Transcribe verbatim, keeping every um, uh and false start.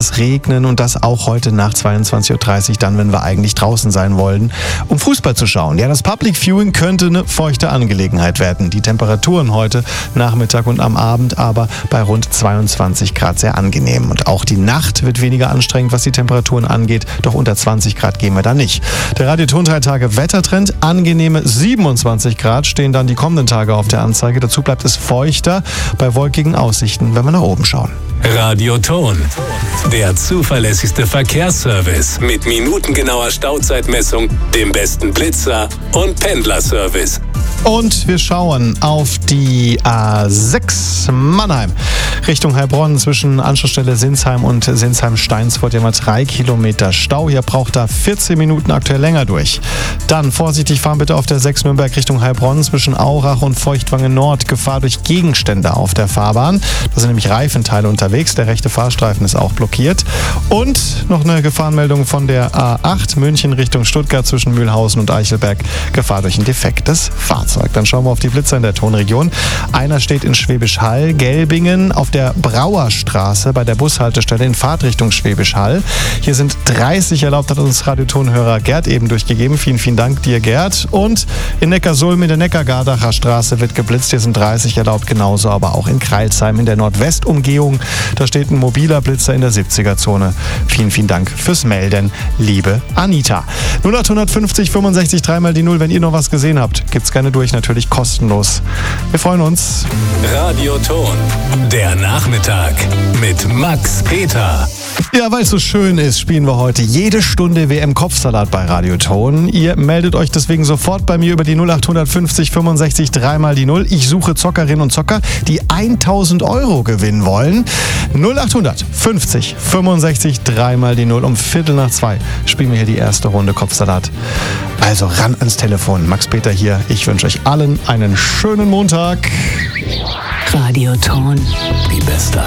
es regnen und das auch heute nach zweiundzwanzig Uhr dreißig, dann, wenn wir eigentlich draußen sein wollen, um Fußball zu schauen. Ja, das Public Viewing könnte eine feuchte Angelegenheit werden. Die Temperaturen heute Nachmittag und am Abend aber bei rund zweiundzwanzig Grad sehr angenehm. Und auch die Nacht wird weniger anstrengend, was die Temperaturen angeht. Doch unter zwanzig Grad gehen wir da nicht. Der Radioton drei Tage Wettertrend. Angenehme siebenundzwanzig Grad stehen dann die kommenden Tage auf der Anzeige. Dazu bleibt es feuchter bei wolkigen Aussichten, wenn wir nach oben schauen. Radioton, der zuverlässigste Verkehrsservice mit minutengenauer Stauzeitmessung, dem besten Blitzer und Pendlerservice. Und wir schauen auf die A sechs Mannheim Richtung Heilbronn zwischen Anschlussstelle Sinsheim und Sinsheim-Steinsfurt. Hier mal drei Kilometer Stau. Hier braucht da vierzehn Minuten aktuell länger durch. Dann vorsichtig fahren bitte auf der sechs Nürnberg Richtung Heilbronn zwischen Aurach und Feuchtwangen Nord. Gefahr durch Gegenstände auf der Fahrbahn. Da sind nämlich Reifenteile unterwegs. Der rechte Fahrstreifen ist auch blockiert. Und noch eine Gefahrenmeldung von der A acht München Richtung Stuttgart zwischen Mühlhausen und Eichelberg. Gefahr durch ein defektes Fahrzeug. Dann schauen wir auf die Blitzer in der Tonregion. Einer steht in Schwäbisch Hall, Gelbingen auf der Brauerstraße bei der Bushaltestelle in Fahrtrichtung Schwäbisch Hall. Hier sind dreißig erlaubt, hat uns Radiotonhörer Gerd eben durchgegeben. Vielen, vielen Dank dir, Gerd. Und in Neckarsulm in der Neckargardacher Straße wird geblitzt. Hier sind dreißig erlaubt, genauso aber auch in Kreilsheim in der Nordwestumgehung. Da steht ein mobiler Blitzer in der siebziger-Zone. Vielen, vielen Dank fürs Melden, liebe Anita. null acht fünfzig fünfundsechzig dreimal die Null. Wenn ihr noch was gesehen habt, gibt's gerne durch, natürlich kostenlos. Wir freuen uns. Radioton, der Nachmittag mit Max Peter. Ja, weil es so schön ist, spielen wir heute jede Stunde W M-Kopfsalat bei Radioton. Ihr meldet euch deswegen sofort bei mir über die null acht fünfzig fünfundsechzig dreimal die Null. Ich suche Zockerinnen und Zocker, die tausend Euro gewinnen wollen. null acht fünfzig fünfundsechzig dreimal die Null. Um Viertel nach zwei spielen wir hier die erste Runde Kopfsalat. Also ran ans Telefon. Max Peter hier. Ich wünsche euch allen einen schönen Montag. Radioton. Die beste